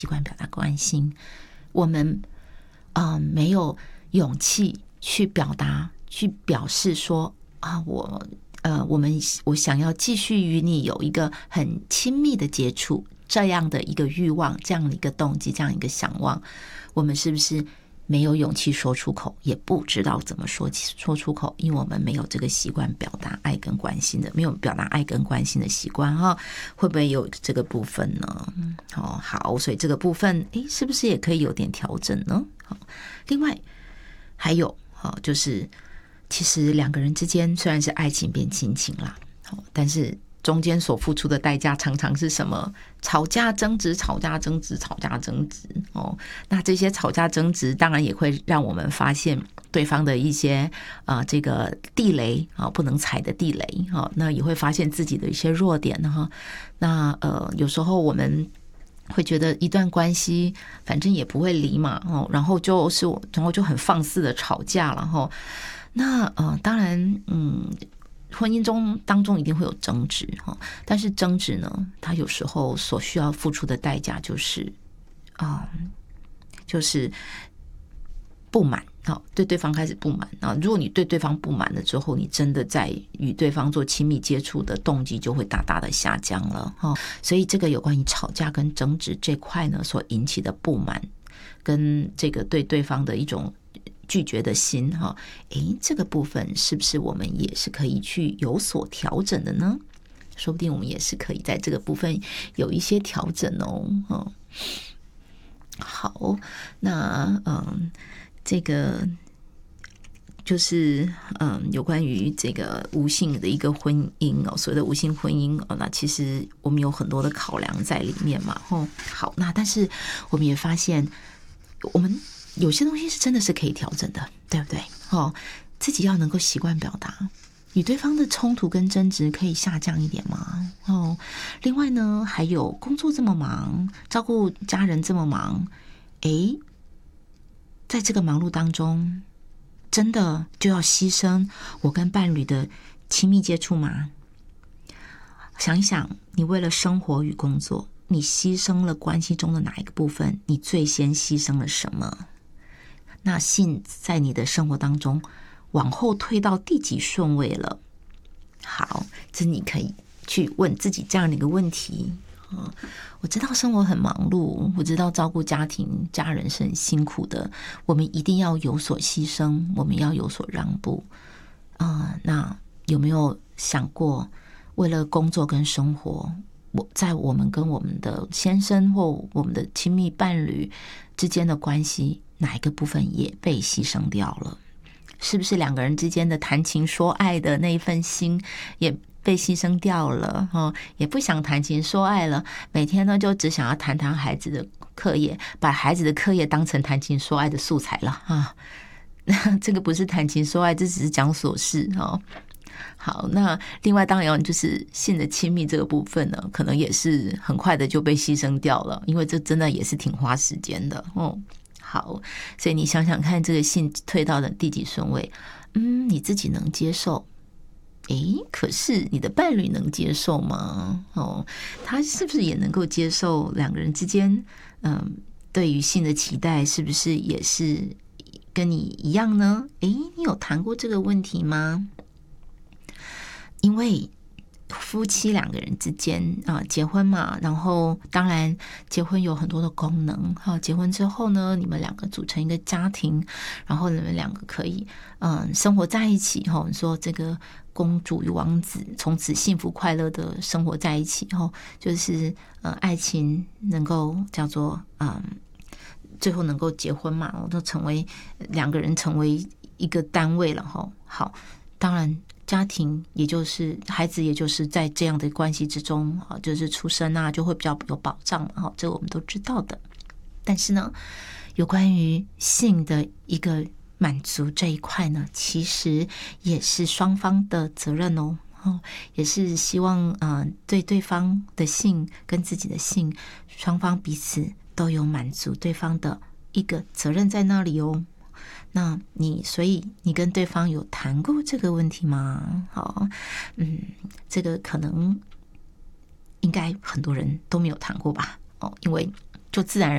习惯表达关心，我们没有勇气去表达，去表示说我想要继续与你有一个很亲密的接触，这样的一个欲望，这样的一个动机，这样一个想望，我们是不是没有勇气说出口，也不知道怎么说出口，因为我们没有这个习惯表达爱跟关心的，没有表达爱跟关心的习惯会不会有这个部分呢？好，所以这个部分是不是也可以有点调整呢？另外还有就是其实两个人之间虽然是爱情变亲情啦，但是中间所付出的代价常常是什么？吵架争执，吵架争执，吵架争执那这些吵架争执当然也会让我们发现对方的一些这个地雷不能踩的地雷那也会发现自己的一些弱点那有时候我们会觉得一段关系反正也不会离嘛然后就很放肆的吵架了那当然婚姻当中一定会有争执但是争执呢，它有时候所需要付出的代价就是不满对对方开始不满如果你对对方不满了之后，你真的在与对方做亲密接触的动机就会大大的下降了所以这个有关于吵架跟争执这块呢所引起的不满跟这个对对方的一种拒绝的心这个部分是不是我们也是可以去有所调整的呢？说不定我们也是可以在这个部分有一些调整好，那这个就是有关于这个无性的一个婚姻所谓的无性婚姻那其实我们有很多的考量在里面嘛好，那但是我们也发现我们有些东西是真的是可以调整的，对不对自己要能够习惯表达，与对方的冲突跟争执可以下降一点吗另外呢还有工作这么忙，照顾家人这么忙在这个忙碌当中真的就要牺牲我跟伴侣的亲密接触吗？想一想，你为了生活与工作，你牺牲了关系中的哪一个部分？你最先牺牲了什么？那性在你的生活当中往后推到第几顺位了？好，这你可以去问自己这样的一个问题我知道生活很忙碌，我知道照顾家庭家人是很辛苦的，我们一定要有所牺牲，我们要有所让步那有没有想过为了工作跟生活，在我们跟我们的先生或我们的亲密伴侣之间的关系，哪一个部分也被牺牲掉了？是不是两个人之间的谈情说爱的那一份心也被牺牲掉了也不想谈情说爱了，每天呢就只想要谈谈孩子的课业，把孩子的课业当成谈情说爱的素材了这个不是谈情说爱，这只是讲琐事好，那另外当然就是性的亲密这个部分呢，可能也是很快的就被牺牲掉了，因为这真的也是挺花时间的好，所以你想想看，这个性退到了第几顺位你自己能接受可是你的伴侣能接受吗他是不是也能够接受两个人之间对于性的期待是不是也是跟你一样呢？你有谈过这个问题吗？因为夫妻两个人之间结婚嘛，然后当然结婚有很多的功能结婚之后呢，你们两个组成一个家庭，然后你们两个可以生活在一起你说这个公主与王子从此幸福快乐的生活在一起就是爱情能够叫做最后能够结婚嘛，都成为两个人成为一个单位了好，当然家庭也就是孩子，也就是在这样的关系之中就是出生就会比较有保障嘛这个我们都知道的。但是呢，有关于性的一个满足这一块呢，其实也是双方的责任也是希望对对方的性跟自己的性，双方彼此都有满足对方的一个责任在那里那所以你跟对方有谈过这个问题吗？这个可能应该很多人都没有谈过吧因为就自然